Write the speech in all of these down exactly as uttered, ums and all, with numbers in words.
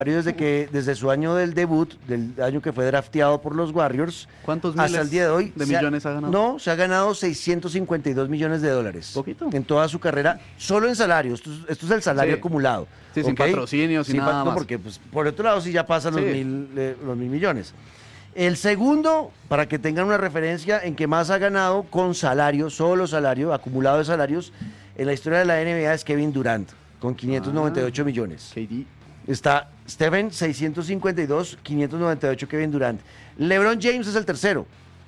desde que desde su año del debut, del año que fue drafteado por los Warriors, ¿cuántos hasta miles el día de hoy de se millones ha ganado? No, se ha ganado seiscientos cincuenta y dos millones de dólares. Poquito. En toda su carrera, solo en salario. Esto, es- esto es el salario Sí. acumulado. Sí, sin ¿ok? patrocinios, sin Sin nada pa- no, más. porque pues, por otro lado sí ya pasan los, Sí. mil, eh, los mil millones. El segundo, para que tengan una referencia, en que más ha ganado con salario, solo salario, acumulado de salarios, en la historia de la N B A es Kevin Durant, con quinientos noventa y ocho millones. K D. Está Stephen, seiscientos cincuenta y dos, quinientos noventa y ocho Kevin Durant. LeBron James es el tercero,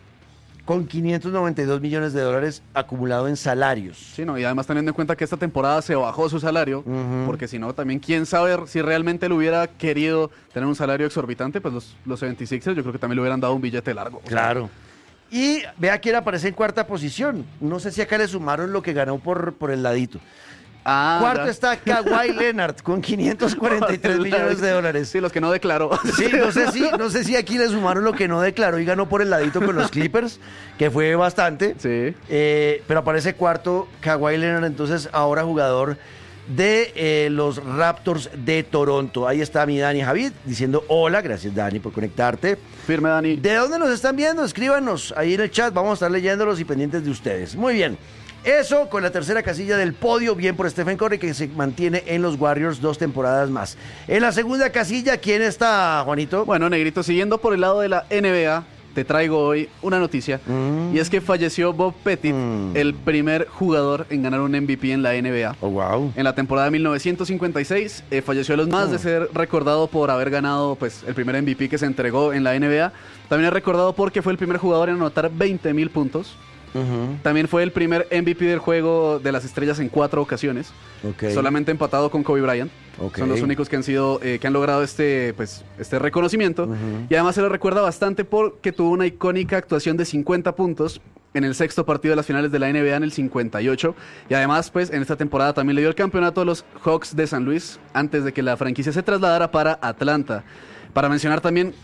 con quinientos noventa y dos millones de dólares acumulado en salarios. Sí, no, y además teniendo en cuenta que esta temporada se bajó su salario, Ujú. porque si no, también quién sabe si realmente él hubiera querido tener un salario exorbitante, pues los, los setenta y seis ers yo creo que también le hubieran dado un billete largo. O sea, Claro. Y vea quién aparece en cuarta posición. No sé si acá le sumaron lo que ganó por, por el ladito. ah, Cuarto ya. está Kawhi Leonard con quinientos cuarenta y tres millones de dólares. Sí, los que no declaró. Sí, no sé si, no sé si aquí le sumaron lo que no declaró y ganó por el ladito con los Clippers, que fue bastante. Sí. Eh, pero aparece cuarto Kawhi Leonard, entonces ahora jugador de eh, los Raptors de Toronto. Ahí está mi Dani Javid diciendo hola, gracias Dani por conectarte. Firme, Dani. ¿De dónde nos están viendo? Escríbanos ahí en el chat, vamos a estar leyéndolos y pendientes de ustedes. Muy bien. Eso con la tercera casilla del podio, bien por Stephen Curry, que se mantiene en los Warriors dos temporadas más. En la segunda casilla, ¿quién está, Juanito? Bueno, Negrito, siguiendo por el lado de la N B A, te traigo hoy una noticia. Mm. Y es que falleció Bob Pettit, Mm. el primer jugador en ganar un M V P en la N B A. Oh, wow. En la temporada de mil novecientos cincuenta y seis eh, falleció a los más Mm. de ser recordado por haber ganado pues, el primer M V P que se entregó en la N B A. También es recordado porque fue el primer jugador en anotar veinte mil puntos. Ujú. También fue el primer M V P del juego de las estrellas en cuatro ocasiones. Ok. Solamente empatado con Kobe Bryant. Ok. Son los únicos que han sido eh, que han logrado este pues este reconocimiento. Ujú. Y además se le recuerda bastante porque tuvo una icónica actuación de cincuenta puntos en el sexto partido de las finales de la N B A en el cincuenta y ocho. Y además, pues, en esta temporada también le dio el campeonato a los Hawks de San Luis antes de que la franquicia se trasladara para Atlanta. Para mencionar también,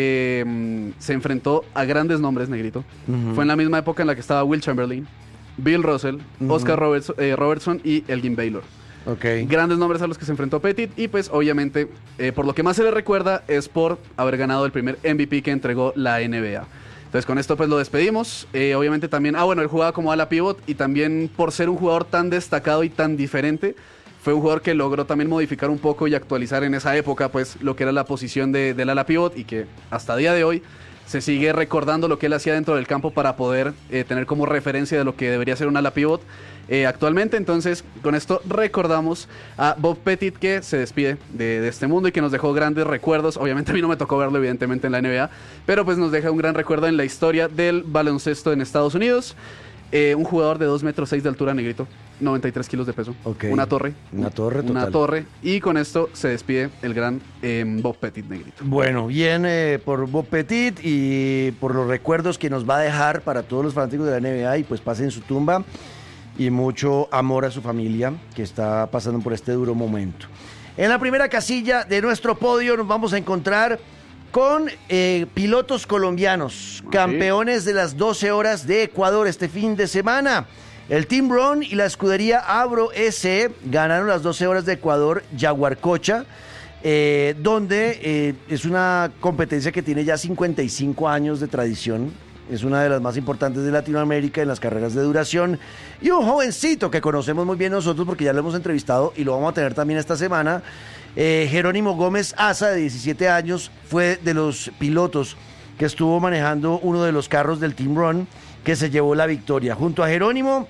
eh, se enfrentó a grandes nombres, Negrito. Ujú. Fue en la misma época en la que estaba Will Chamberlain, Bill Russell, Ujú. Oscar Roberts- eh, Robertson y Elgin Baylor. Ok. Grandes nombres a los que se enfrentó Pettit y pues obviamente eh, por lo que más se le recuerda es por haber ganado el primer M V P que entregó la N B A. Entonces con esto pues lo despedimos. Eh, obviamente también, ah bueno, él jugaba como ala pivot y también por ser un jugador tan destacado y tan diferente, fue un jugador que logró también modificar un poco y actualizar en esa época pues lo que era la posición de, del ala pivot y que hasta día de hoy se sigue recordando lo que él hacía dentro del campo para poder eh, tener como referencia de lo que debería ser un ala pivot eh, actualmente. Entonces, con esto recordamos a Bob Pettit, que se despide de, de este mundo y que nos dejó grandes recuerdos. Obviamente a mí no me tocó verlo, evidentemente, en la N B A, pero pues nos deja un gran recuerdo en la historia del baloncesto en Estados Unidos. Eh, un jugador de dos metros seis de altura, Negrito, noventa y tres kilos de peso. Ok. Una torre. Una torre Una total. torre. Y con esto se despide el gran eh, Bob Pettit, Negrito. Bueno, bien eh, por Bob Pettit y por los recuerdos que nos va a dejar para todos los fanáticos de la N B A y pues pasen su tumba y mucho amor a su familia que está pasando por este duro momento. En la primera casilla de nuestro podio nos vamos a encontrar con eh, pilotos colombianos, Ok. campeones de las doce horas de Ecuador este fin de semana. El Team Ron y la escudería Abro S E ganaron las doce horas de Ecuador Yaguarcocha, eh, donde eh, es una competencia que tiene ya cincuenta y cinco años de tradición. Es una de las más importantes de Latinoamérica en las carreras de duración. Y un jovencito que conocemos muy bien nosotros porque ya lo hemos entrevistado y lo vamos a tener también esta semana. Eh, Jerónimo Gómez Asa, de diecisiete años, fue de los pilotos que estuvo manejando uno de los carros del Team Run que se llevó la victoria. Junto a Jerónimo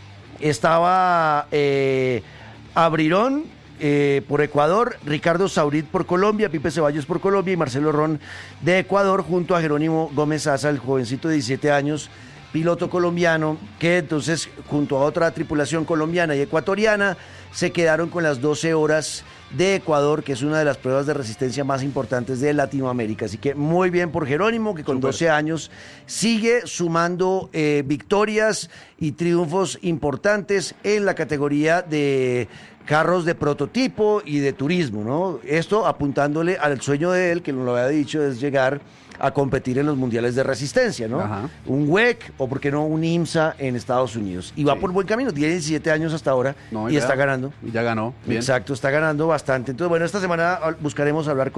estaba eh, Abrirón eh, por Ecuador, Ricardo Saurit por Colombia, Pipe Ceballos por Colombia y Marcelo Ron de Ecuador, junto a Jerónimo Gómez Asa, el jovencito de diecisiete años, piloto colombiano, que entonces junto a otra tripulación colombiana y ecuatoriana se quedaron con las doce horas de Ecuador, que es una de las pruebas de resistencia más importantes de Latinoamérica. Así que muy bien por Jerónimo, que con Súper. doce años sigue sumando eh, victorias y triunfos importantes en la categoría de carros de prototipo y de turismo, ¿no? Esto apuntándole al sueño de él, que lo había dicho, es llegar a competir en los mundiales de resistencia, ¿no? Ajá. Un W E C o, por qué no, un IMSA en Estados Unidos. Y va Sí. por buen camino, tiene diecisiete años hasta ahora No, y ya- está ganando. Y ya ganó. Bien. Exacto, está ganando bastante. Entonces, bueno, esta semana buscaremos hablar con